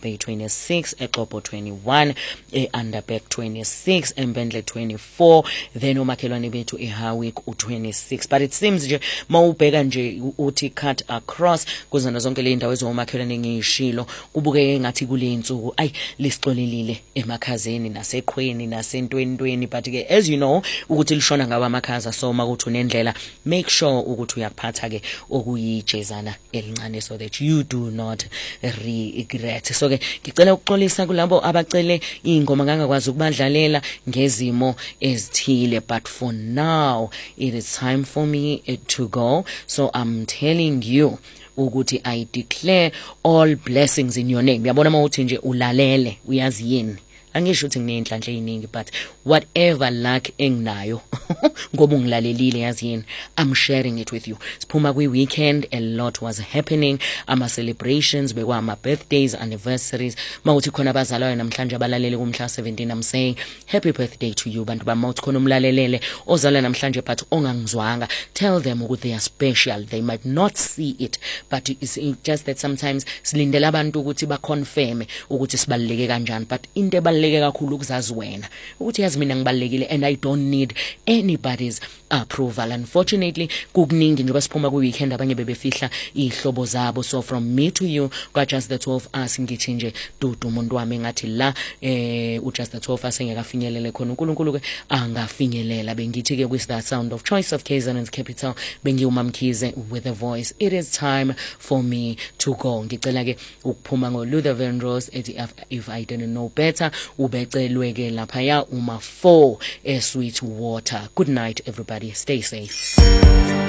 Bay 26, eXhobo 21, eUnderberg 26, eMbendle 24, then omakhelwane bethu eHowick u26. But it seems nje mawubheka nje uthi cut across kuzona zonke le ndawo ezomakhelwane ngishilo kubukeke ngathi kule insuku ayi lisixolelile emakhazeni naseqhweni nasentweni. But ke as you know ukuthi lishona ngawa amakhaza, so makuthi unendlela make sure ukuthi uyaphatha ke okuyijezana elincane so that you do not regret. So ke ngicela ukuxolisa kulabo abacele ingoma ngangakwazi ukubadlalela ngezimo ezithile, but for now it is time for me to go. So I'm telling you ukuthi I declare all blessings in your name. Yabona mawuthi nje ulalele uyazi yini, angisho ukuthi nginenhlanhla eziningi, but whatever luck enginayo ngoba ungilalelile yazi yini, I'm sharing it with you. Siphuma kwi weekend, a lot was happening, ama celebrations, bekwa ama birthdays, anniversaries. Mawuthi khona abazalwayo namhlanje abalalele kumhla 17, I'm saying happy birthday to you bantu bamawuthi khona umlalelele ozalwa namhlanje but ongangizwanga, tell them ukuthi they are special. They might not see it, but it's just that sometimes silindela abantu ukuthi ba confirm ukuthi sibaluleke kanjani, but into ebaluleke kakhulu ukuzazi wena ukuthi yazi mina ngibalulekile and I don't need anybody's approval. Unfortunately kukuningi njengoba siphuma ku weekend abanye bebefihla ihlobo zabo, so from me to you kwa just the 12 us ngithi nje dudu umuntu wami ngathi la just the 12 us engakafinyelele khona uNkulunkulu ke angafinyelela. Bengithi ke with that sound of choice of KZN's Capital bengiwumamkhize with a voice. It is time for me to go. Ngicela ke ukuphuma ngo Luther Vandross ethi if I didn't know better ubecelwe ke lapha ya uma 4 Sweet Water. Good night everybody, stay safe.